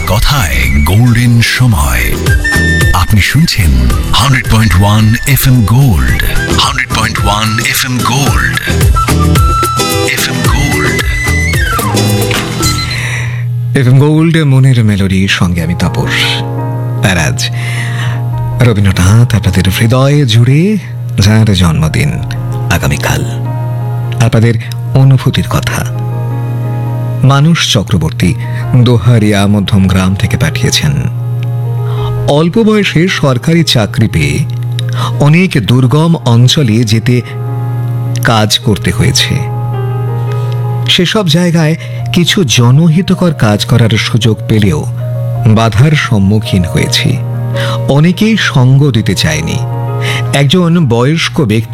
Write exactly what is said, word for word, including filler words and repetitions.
কথায় গোল্ডেন সময়। আপনি শুনছেন hundred point one F M gold. Hundred point one F M gold. F M gold. F M gold, মনের melody, সঙ্গে আমি তাপস। আর আজ রবীন্দ্রনাথ আপনাদের হৃদয়ে জুড়ে, যার জন্মদিন আগামীকাল। আপনাদের অনুভূতির কথা মানুষ চক্রবর্তী দোহারিয়া মধ্যম গ্রাম থেকে পাঠিয়েছেন। অল্প বয়সে সরকারি চাকরি পেয়ে অনেক দুর্গম অঞ্চলে যেতে কাজ করতে হয়েছে। সেসব জায়গায় কিছু জনহিতকর কাজ করার সুযোগ পেলেও বাধার সম্মুখীন হয়েছি। অনেকেই সঙ্গ দিতে চায়নি। একজন বয়স্ক ব্যক্তি